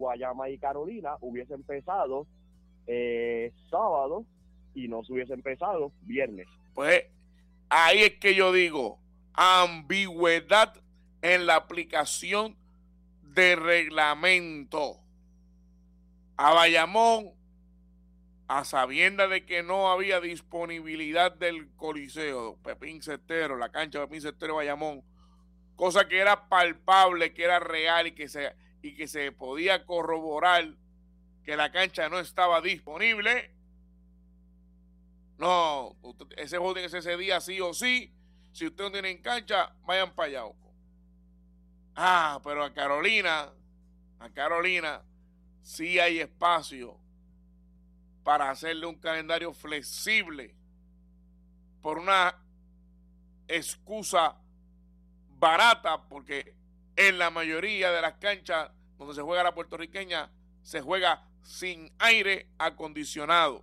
Guayama y Carolina hubiese empezado sábado y no se hubiese empezado viernes. Pues ahí es que yo digo, ambigüedad en la aplicación de reglamento. A Bayamón, a sabiendas de que no había disponibilidad del Coliseo Pepín Cestero, la cancha de Pepín Cestero Bayamón, cosa que era palpable, que era real y que se podía corroborar que la cancha no estaba disponible. No, ese juego tiene que ser ese día sí o sí. Si usted no tiene cancha, vayan para Yauco. Pero a Carolina sí hay espacio para hacerle un calendario flexible por una excusa barata, porque en la mayoría de las canchas donde se juega la puertorriqueña se juega sin aire acondicionado.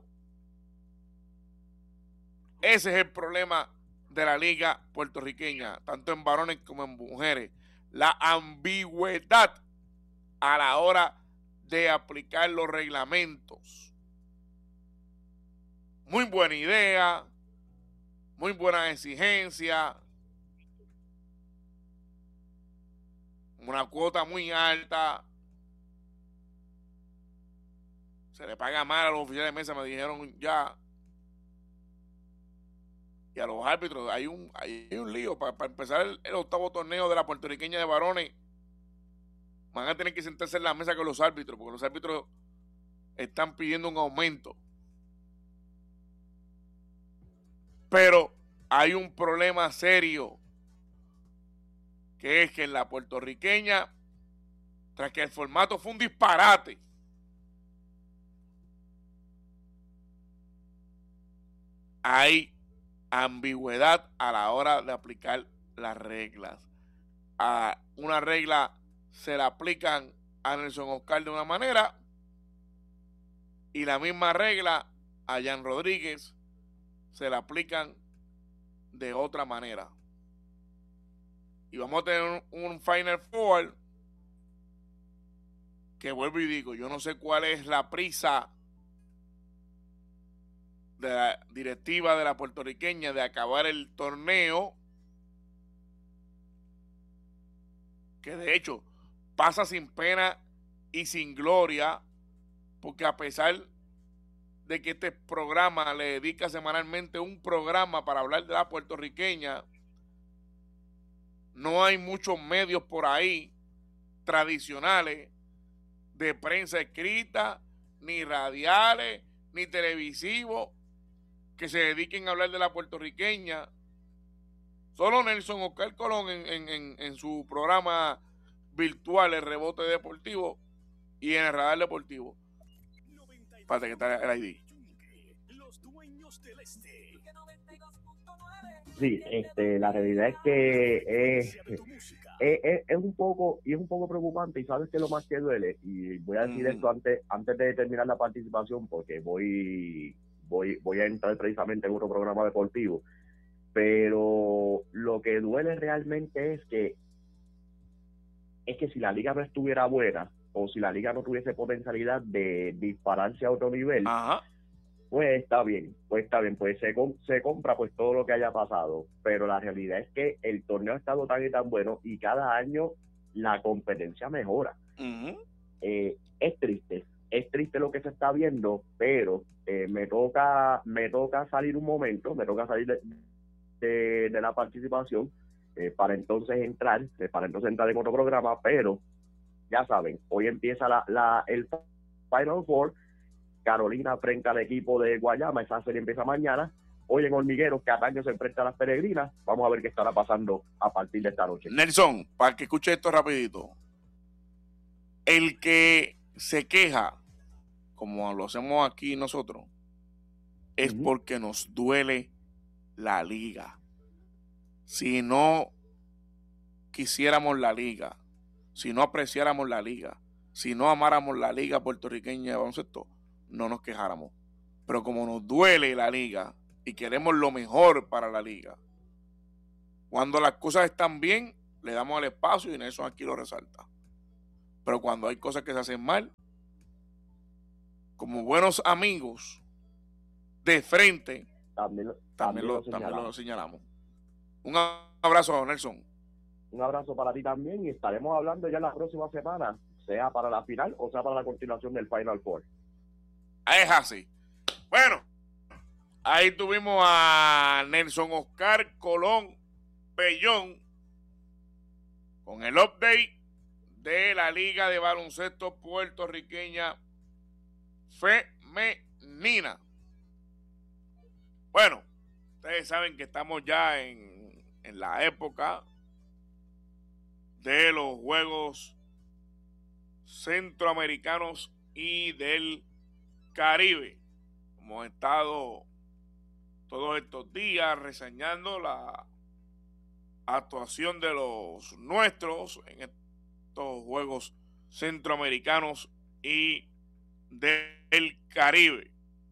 Ese es el problema de la liga puertorriqueña, tanto en varones como en mujeres. La ambigüedad a la hora de aplicar los reglamentos. Muy buena idea, muy buena exigencia, una cuota muy alta. Se le paga mal a los oficiales de mesa, me dijeron ya. Y a los árbitros, hay un lío. Para empezar el octavo torneo de la puertorriqueña de varones, van a tener que sentarse en la mesa con los árbitros, porque los árbitros están pidiendo un aumento. Pero hay un problema serio, que es que en la puertorriqueña, tras que el formato fue un disparate, hay ambigüedad a la hora de aplicar las reglas. A una regla se la aplican a Nelson Oscar de una manera y la misma regla a Jan Rodríguez se la aplican de otra manera. Y vamos a tener un Final Four que, vuelvo y digo, yo no sé cuál es la prisa de la directiva de la puertorriqueña de acabar el torneo, que de hecho pasa sin pena y sin gloria, porque a pesar de que este programa le dedica semanalmente un programa para hablar de la puertorriqueña, no hay muchos medios por ahí tradicionales de prensa escrita, ni radiales, ni televisivos, que se dediquen a hablar de la puertorriqueña. Solo Nelson Oscar Colón en su programa virtual, El Rebote Deportivo, y en el Radar Deportivo. Espérate que está el ID. Sí, la realidad es que es un poco preocupante, y sabes que lo más que duele, y voy a decir esto antes de terminar la participación, porque voy a entrar precisamente en otro programa deportivo, pero lo que duele realmente es que si la liga no estuviera buena, o si la liga no tuviese potencialidad de dispararse a otro nivel, pues está bien, pues se compra pues todo lo que haya pasado, pero la realidad es que el torneo ha estado tan y tan bueno, y cada año la competencia mejora. Es triste lo que se está viendo, pero me toca salir un momento, me toca salir de la participación para entonces entrar en otro programa, pero ya saben, hoy empieza el Final Four. Carolina frente al equipo de Guayama, esa serie empieza mañana. Hoy en Hormigueros, Cataño se enfrenta a las Peregrinas. Vamos a ver qué estará pasando a partir de esta noche. Nelson, para que escuche esto rapidito. El que se queja, como lo hacemos aquí nosotros, es porque nos duele la liga. Si no quisiéramos la liga, si no apreciáramos la liga, si no amáramos la liga puertorriqueña de baloncesto, no nos quejáramos. Pero como nos duele la liga y queremos lo mejor para la liga, cuando las cosas están bien, le damos el espacio, y Nelson aquí lo resalta. Pero cuando hay cosas que se hacen mal, como buenos amigos, de frente, también lo señalamos. Un abrazo, Nelson. Un abrazo para ti también y estaremos hablando ya la próxima semana, sea para la final o sea para la continuación del Final Four. Es así. Bueno, ahí tuvimos a Nelson Oscar Colón Bellón con el update de la Liga de Baloncesto Puertorriqueña Femenina. Bueno, ustedes saben que estamos ya en la época de los Juegos Centroamericanos y del Caribe. Hemos estado todos estos días reseñando la actuación de los nuestros en estos Juegos Centroamericanos y del Caribe.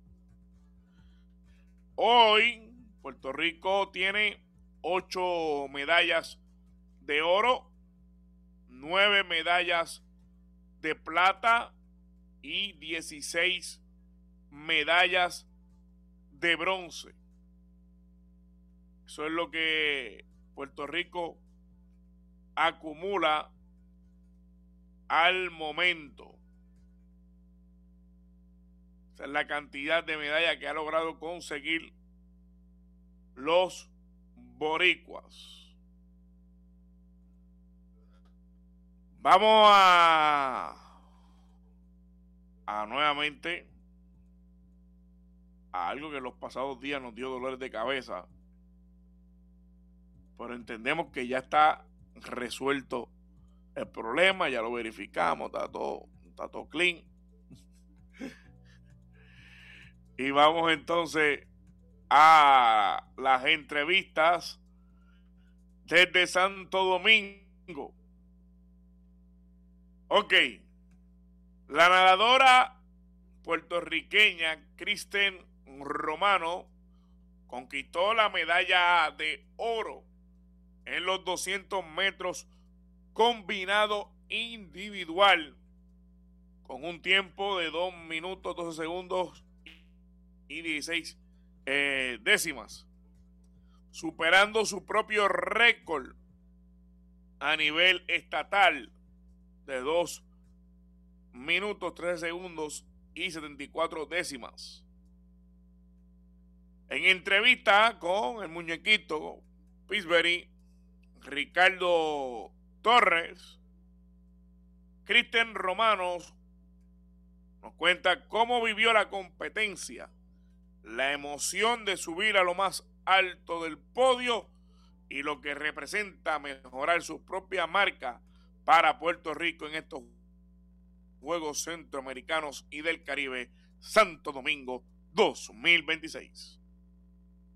Hoy Puerto Rico tiene 8 medallas de oro, 9 medallas de plata y 16 medallas de bronce. Eso es lo que Puerto Rico acumula al momento. Esa es la cantidad de medallas que ha logrado conseguir los boricuas. Vamos a nuevamente a algo que en los pasados días nos dio dolores de cabeza, pero entendemos que ya está resuelto el problema, ya lo verificamos, está todo clean. Y vamos entonces a las entrevistas desde Santo Domingo. Ok, la nadadora puertorriqueña Kristen Romano conquistó la medalla de oro en los 200 metros combinado individual con un tiempo de 2 minutos 12 segundos y 16 décimas, superando su propio récord a nivel estatal de 2 minutos 13 segundos y 74 décimas. En entrevista con el muñequito Pittsburgh, Ricardo Torres, Kristen Romano nos cuenta cómo vivió la competencia, la emoción de subir a lo más alto del podio y lo que representa mejorar su propia marca para Puerto Rico en estos Juegos Centroamericanos y del Caribe Santo Domingo 2026.